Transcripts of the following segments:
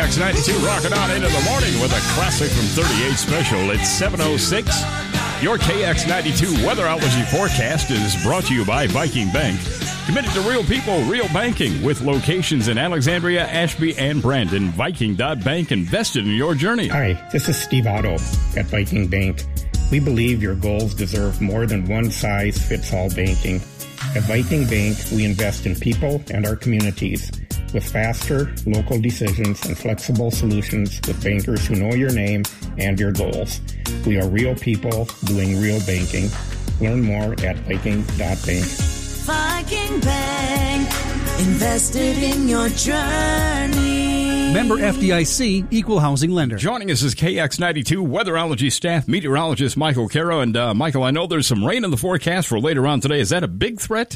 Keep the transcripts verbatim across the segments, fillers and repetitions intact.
X ninety-two rocking on into the morning with a classic from thirty-eight special. It's seven oh six. Your K X ninety-two weatherology forecast is brought to you by Viking Bank. Committed to real people, real banking, with locations in Alexandria, Ashby, and Brandon. Viking dot bank, invested in your journey. Hi, this is Steve Otto at Viking Bank. We believe your goals deserve more than one-size-fits-all banking. At Viking Bank, we invest in people and our communities with faster, local decisions and flexible solutions with bankers who know your name and your goals. We are real people doing real banking. Learn more at Viking dot bank. Viking Bank, invested in your journey. Member F D I C, Equal Housing Lender. Joining us is K X ninety-two weatherology staff meteorologist Michael Caro. And uh, Michael, I know there's some rain in the forecast for later on today. Is that a big threat?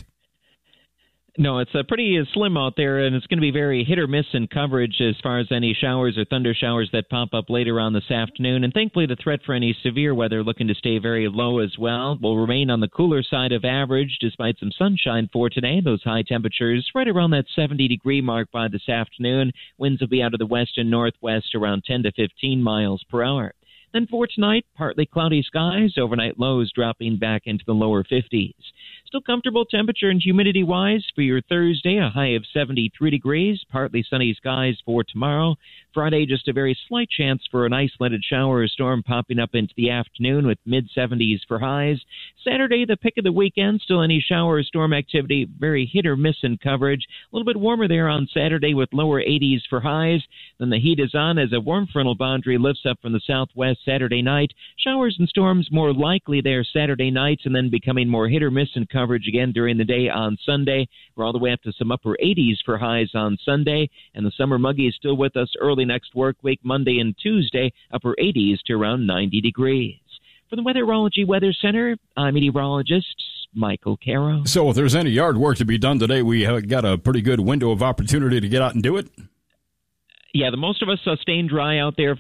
No, it's uh, pretty uh, slim out there, and it's going to be very hit or miss in coverage as far as any showers or thunder showers that pop up later on this afternoon. And thankfully, the threat for any severe weather looking to stay very low as well will remain on the cooler side of average despite some sunshine for today. Those high temperatures right around that seventy-degree mark by this afternoon. Winds will be out of the west and northwest around ten to fifteen miles per hour. Then for tonight, partly cloudy skies, overnight lows dropping back into the lower fifties. Still comfortable temperature and humidity-wise for your Thursday, a high of seventy-three degrees, partly sunny skies for tomorrow. Friday, just a very slight chance for an isolated shower or storm popping up into the afternoon with mid-seventies for highs. Saturday, the pick of the weekend, still any shower or storm activity, very hit or miss in coverage. A little bit warmer there on Saturday with lower eighties for highs. Then the heat is on as a warm frontal boundary lifts up from the southwest Saturday night. Showers and storms more likely there Saturday nights and then becoming more hit or miss in coverage again during the day on Sunday. We're all the way up to some upper eighties for highs on Sunday. And the summer muggy is still with us early next work week, Monday and Tuesday, upper eighties to around ninety degrees. For the Weatherology Weather Center, I'm meteorologist Michael Caro. So if there's any yard work to be done today, we have got a pretty good window of opportunity to get out and do it. Yeah, the most of us uh, staying dry out there